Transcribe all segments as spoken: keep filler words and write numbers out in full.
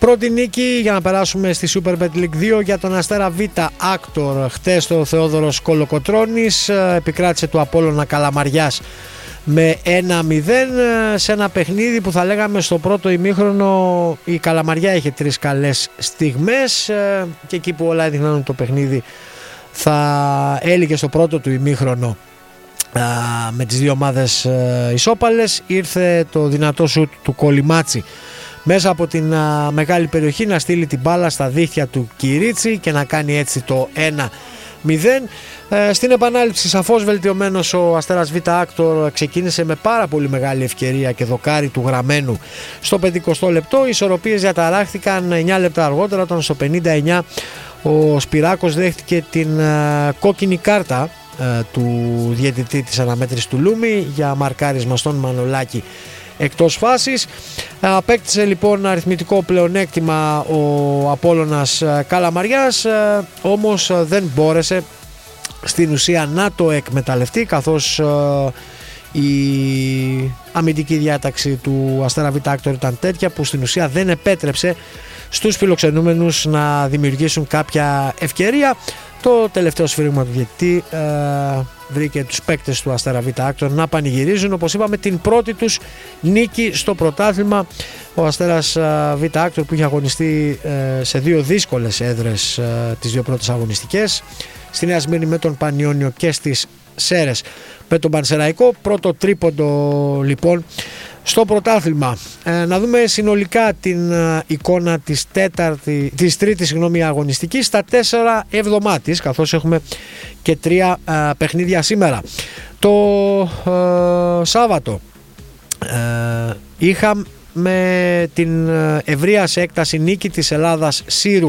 Πρώτη νίκη για να περάσουμε στη Super Bet League δύο για τον Αστέρα Β Άκτορ. Χτες το Θεόδωρος Κολοκοτρώνης επικράτησε του Απόλλωνα Καλαμαριάς με ένα μηδέν σε ένα παιχνίδι που θα λέγαμε στο πρώτο ημίχρονο η Καλαμαριά είχε τρεις καλές στιγμές και εκεί που όλα έδειχναν ότι το παιχνίδι θα έλυγε στο πρώτο του ημίχρονο με τις δύο ομάδες ισόπαλες, ήρθε το δυνατό σουτ του Κολυμάτση μέσα από την α, μεγάλη περιοχή να στείλει την μπάλα στα δίχτυα του Κυρίτσι και να κάνει έτσι το ένα μηδέν. Ε, στην επανάληψη σαφώς βελτιωμένος ο Αστέρας Β Άκτορ ξεκίνησε με πάρα πολύ μεγάλη ευκαιρία και δοκάρι του γραμμένου στο πενηκοστό λεπτό. Οι ισορροπίες διαταράχθηκαν εννιά λεπτά αργότερα όταν στο πενήντα εννιά ο Σπυράκος δέχτηκε την α, κόκκινη κάρτα α, του διαιτητή της αναμέτρησης του Λούμι για μαρκάρισμα στον Μανολάκη εκτός φάσης. Απέκτησε λοιπόν αριθμητικό πλεονέκτημα ο Απόλλωνας Καλαμαριάς, όμως δεν μπόρεσε στην ουσία να το εκμεταλλευτεί, καθώς η αμυντική διάταξη του Αστέρα Β Άκτορ ήταν τέτοια που στην ουσία δεν επέτρεψε στους φιλοξενούμενους να δημιουργήσουν κάποια ευκαιρία. Το τελευταίο σφύριγμα του διαιτητή ε, βρήκε τους παίκτες του Αστέρα Β Άκτορ να πανηγυρίζουν, όπως είπαμε, την πρώτη τους νίκη στο πρωτάθλημα. Ο Αστέρας Β Άκτορ που είχε αγωνιστεί ε, σε δύο δύσκολες έδρες ε, τις δύο πρώτες αγωνιστικές, στη Νέα Σμύρνη με τον Πανιόνιο και στις Σέρες με τον Πανσεραϊκό. Πρώτο τρίποντο λοιπόν στο πρωτάθλημα. Ε, να δούμε συνολικά την ε, εικόνα της, τέταρτη, της τρίτης συγγνώμη, αγωνιστικής στα τέσσερα εβδομάτιες, καθώς έχουμε και τρία ε, παιχνίδια σήμερα. Το ε, Σάββατο ε, είχαμε την ευρεία σε έκταση νίκη της Ελλάδας Σύρου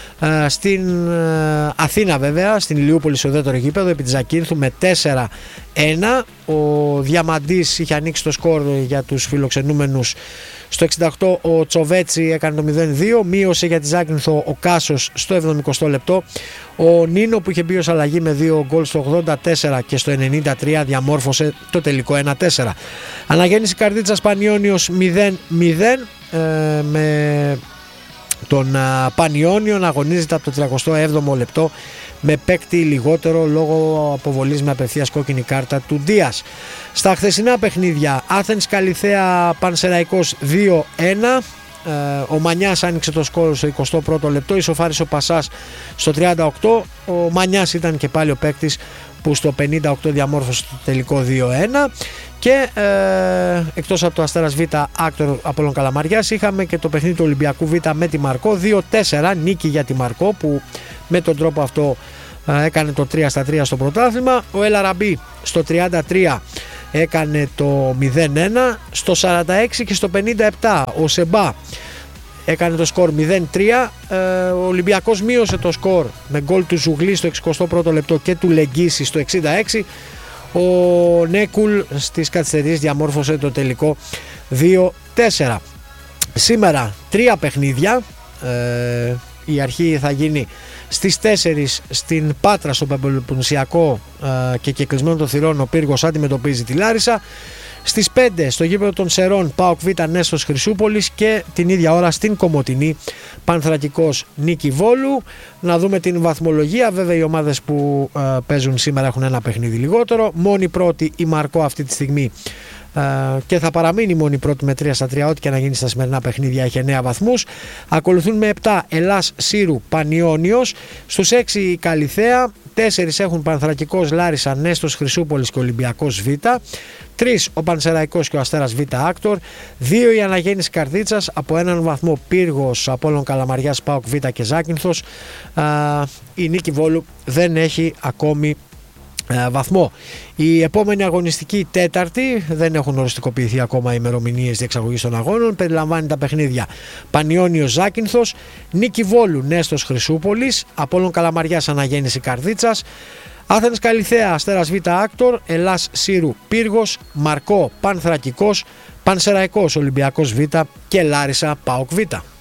στην Αθήνα, βέβαια, στην Ηλιούπολη στο ουδέτερο γήπεδο επί της Ζακίνθου με τέσσερα ένα. Ο Διαμαντής είχε ανοίξει το σκορ για τους φιλοξενούμενους στο εξήντα οκτώ. Ο Τσοβέτσι έκανε το μηδέν δύο, μείωσε για τη Ζάκυνθο ο Κάσος στο εβδομηκοστό λεπτό. Ο Νίνο που είχε μπει ως αλλαγή με δύο γκολ στο ογδόντα τέσσερα και στο ενενήντα τρία διαμόρφωσε το τελικό ένα τέσσερα. Αναγέννηση Καρδίτσας Πανιόνιος μηδέν μηδέν ε, με τον α, Πανιόνιο να αγωνίζεται από το τριακοστό έβδομο λεπτό με παίκτη λιγότερο λόγω αποβολής με απευθείας κόκκινη κάρτα του Ντίας. Στα χθεσινά παιχνίδια Άθενς Καλιθέα Πανσεραϊκός δύο ένα. Ο Μανιάς άνοιξε το σκόρ στο εικοστό πρώτο λεπτό, ισοφάρισε ο Πασάς στο τριάντα οκτώ. Ο Μανιάς ήταν και πάλι ο παίκτης που στο πενήντα οκτώ διαμόρφωσε το τελικό δύο ένα. Και ε, εκτός από το Αστέρας Β Άκτορ Απόλλων Καλαμαριάς είχαμε και το παιχνίδι του Ολυμπιακού Β με τη Μαρκό, δύο τέσσερα, νίκη για τη Μαρκό που με τον τρόπο αυτό ε, έκανε το τρία στα τρία στο πρωτάθλημα. Ο Ελαραμπή στο τριάντα τρία έκανε το μηδέν ένα, στο σαράντα έξι και στο πενήντα επτά ο Σεμπά έκανε το σκορ μηδέν τρία. ε, ο Ολυμπιακός μείωσε το σκορ με γκολ του Ζουγλή στο εξηκοστό πρώτο λεπτό και του Λεγκίση στο εξήντα έξι. Ο Νέκουλ στις καθυστερήσεις διαμόρφωσε το τελικό δύο τέσσερα. Σήμερα τρία παιχνίδια, ε, η αρχή θα γίνει στις τέσσερις στην Πάτρα στο Πελοποννησιακό ε, και κεκλεισμένο των θυρών ο Πύργος αντιμετωπίζει τη Λάρισα. Στις πέντε στο γήπεδο των Σερών ΠΑΟΚ Β Νέστος Χρυσούπολης και την ίδια ώρα στην Κομοτηνή Πανθρακικός Νίκη Βόλου. Να δούμε την βαθμολογία. Βέβαια οι ομάδες που ε, παίζουν σήμερα έχουν ένα παιχνίδι λιγότερο. Μόνη πρώτη η Μαρκό αυτή τη στιγμή ε, και θα παραμείνει μόνη πρώτη με τρία στα τρία, ό,τι και να γίνει στα σημερινά παιχνίδια έχει εννέα βαθμούς. Ακολουθούν με επτά Ελλάς Σύρου Πανιόνιος. Στους έξι η Καλιθέα, τέσσερις έχουν Πανθρακικός Λάρισα Νέστος Χρυσούπολης και Ολυμπιακός Β. τρεις ο Πανσεραϊκός και ο Αστέρας Β Άκτορ, δύο η Αναγέννηση Καρδίτσας, από έναν βαθμό Πύργος, Απόλλων Καλαμαριάς, ΠΑΟΚ Β και Ζάκυνθος. Η Νίκη Βόλου δεν έχει ακόμη α, βαθμό. Η επόμενη αγωνιστική τέταρτη, δεν έχουν οριστικοποιηθεί ακόμα οι ημερομηνίες διεξαγωγής των αγώνων, περιλαμβάνει τα παιχνίδια Πανιόνιος Ζάκυνθος, Νίκη Βόλου Νέστος Χρυσούπολης, Απόλλων Καλαμαριάς Αναγέννηση Καρδίτσας, Άθενς Καλιθέα Αστέρας Β Άκτορ, Ελλάς Σύρου Πύργος, Μαρκό Πανθρακικός, Πανσεραϊκός Ολυμπιακός Β και Λάρισα ΠΑΟΚ Β.